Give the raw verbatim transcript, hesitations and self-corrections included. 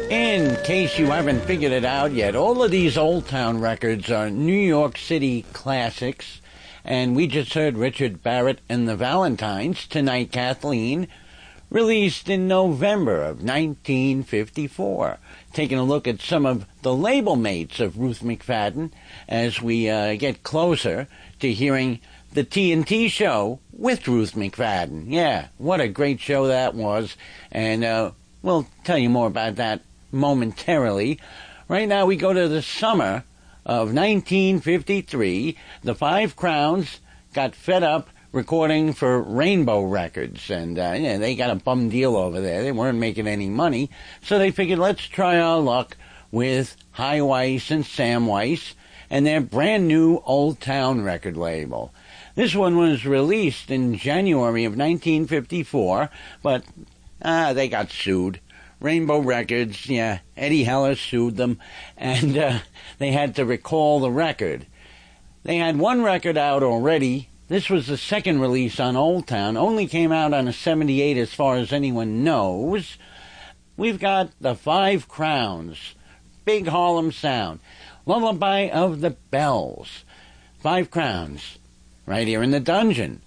In case you haven't figured it out yet, all of these Old Town records are New York City classics. And we just heard Richard Barrett and the Valentines, Tonight Kathleen, released in November of nineteen fifty-four. Taking a look at some of the label mates of Ruth McFadden as we uh, get closer to hearing the T N T show with Ruth McFadden. Yeah, what a great show that was. And uh, we'll tell you more about that momentarily. Right now we go to the summer of nineteen fifty-three. The Five Crowns got fed up recording for Rainbow Records, and uh, yeah, they got a bum deal over there. They weren't making any money, so they figured, let's try our luck with Hi Weiss and Sam Weiss and their brand new Old Town record label. This one was released in January of nineteen fifty-four, but ah, they got sued. Rainbow Records, yeah, Eddie Heller sued them, and uh, they had to recall the record. They had one record out already. This was the second release on Old Town, only came out on a seventy-eight as far as anyone knows. We've got the Five Crowns, Big Harlem Sound, Lullaby of the Bells, Five Crowns, right here in the dungeon.